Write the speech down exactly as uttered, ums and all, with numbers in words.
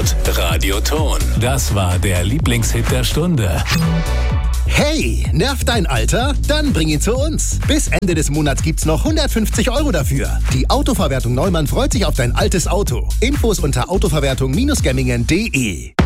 hört Radioton. Das war der Lieblingshit der Stunde. Hey, nervt dein Alter? Dann bring ihn zu uns. Bis Ende des Monats gibt's noch hundertfünfzig Euro dafür. Die Autoverwertung Neumann freut sich auf dein altes Auto. Infos unter autoverwertung Bindestrich gemmingen punkt de.